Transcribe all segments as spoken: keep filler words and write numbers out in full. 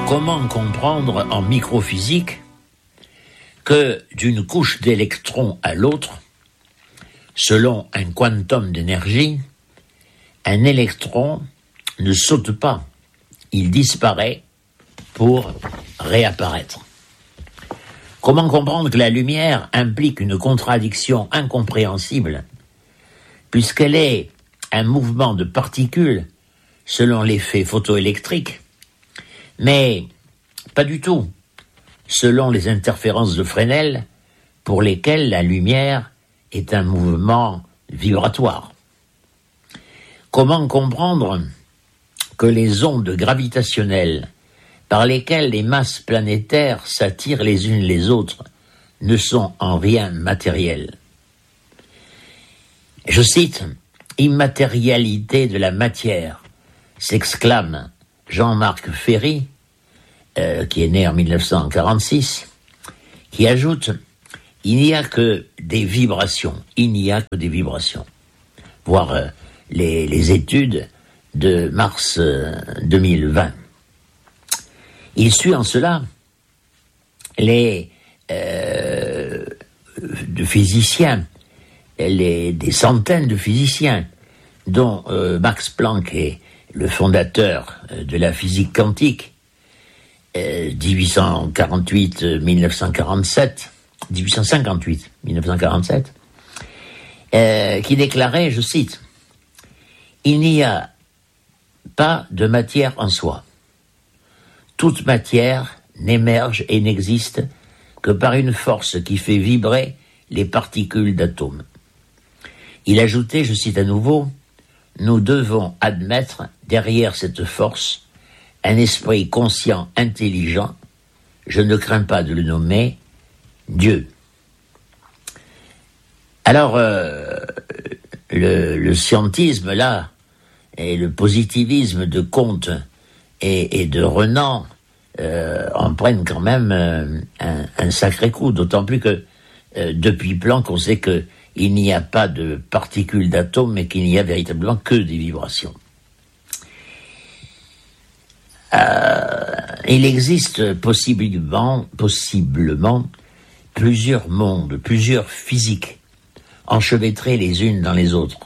Comment comprendre en microphysique que d'une couche d'électrons à l'autre, selon un quantum d'énergie, un électron ne saute pas, il disparaît pour réapparaître. Comment comprendre que la lumière implique une contradiction incompréhensible, puisqu'elle est un mouvement de particules selon l'effet photoélectrique, mais pas du tout selon les interférences de Fresnel, pour lesquelles la lumière est un mouvement vibratoire. Comment comprendre que les ondes gravitationnelles par lesquelles les masses planétaires s'attirent les unes les autres ne sont en rien matérielles? Je cite « Immatérialité de la matière », s'exclame Jean-Marc Ferry, euh, qui est né en mille neuf cent quarante-six, qui ajoute « Il n'y a que des vibrations, il n'y a que des vibrations », voire euh, les, les études de mars euh, deux mille vingt. Il suit en cela les euh, de physiciens, les, des centaines de physiciens, dont euh, Max Planck est le fondateur de la physique quantique, euh, dix-huit cent quarante-huit à mille neuf cent quarante-sept, dix-huit cent cinquante-huit à mille neuf cent quarante-sept, euh, qui déclarait, je cite, « Il n'y a pas de matière en soi. Toute matière n'émerge et n'existe que par une force qui fait vibrer les particules d'atomes. » Il ajoutait, je cite à nouveau, « Nous devons admettre derrière cette force un esprit conscient, intelligent, je ne crains pas de le nommer Dieu. » Alors, euh, le, le scientisme, là, et le positivisme de Comte et, et de Renan euh, en prennent quand même euh, un, un sacré coup, d'autant plus que euh, depuis Planck, on sait que il n'y a pas de particules d'atomes, mais qu'il n'y a véritablement que des vibrations. Euh, il existe possiblement, possiblement plusieurs mondes, plusieurs physiques, enchevêtrées les unes dans les autres.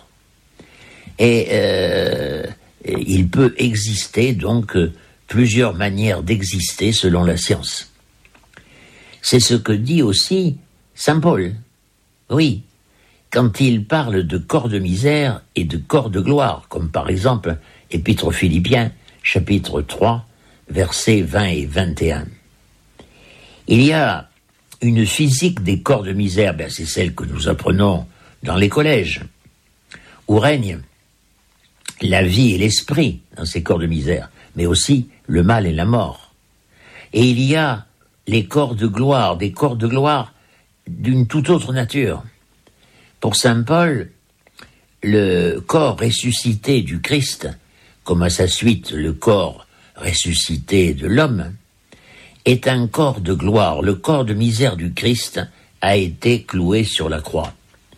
Et euh, il peut exister donc plusieurs manières d'exister selon la science. C'est ce que dit aussi saint Paul. Oui, quand il parle de corps de misère et de corps de gloire, comme par exemple Épître aux Philippiens, chapitre trois, versets vingt et vingt et un. Il y a une physique des corps de misère, ben c'est celle que nous apprenons dans les collèges, où règne la vie et l'esprit dans ces corps de misère, mais aussi le mal et la mort. Et il y a les corps de gloire, des corps de gloire d'une toute autre nature. Pour saint Paul, le corps ressuscité du Christ, comme à sa suite le corps ressuscité de l'homme, est un corps de gloire. Le corps de misère du Christ a été cloué sur la croix.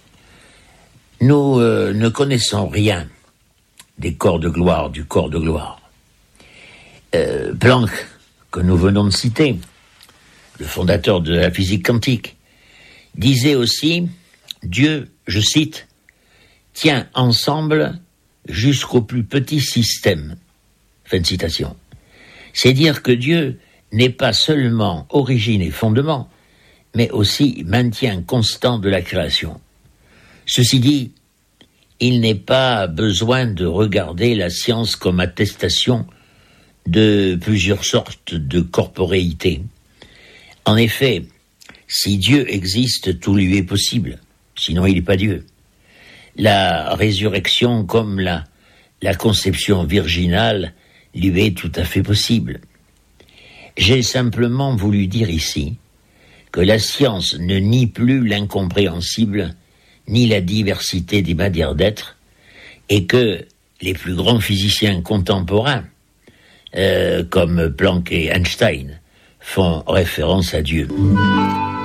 Nous euh, ne connaissons rien des corps de gloire, du corps de gloire. Euh, Planck, que nous venons de citer, le fondateur de la physique quantique, disait aussi, Dieu, je cite, tient ensemble jusqu'au plus petit système. Fin de citation. C'est dire que Dieu n'est pas seulement origine et fondement, mais aussi maintien constant de la création. Ceci dit, il n'est pas besoin de regarder la science comme attestation de plusieurs sortes de corporéité. En effet, si Dieu existe, tout lui est possible, sinon il n'est pas Dieu. La résurrection comme la, la conception virginale lui est tout à fait possible. J'ai simplement voulu dire ici que la science ne nie plus l'incompréhensible ni la diversité des manières d'être, et que les plus grands physiciens contemporains, euh, comme Planck et Einstein, font référence à Dieu.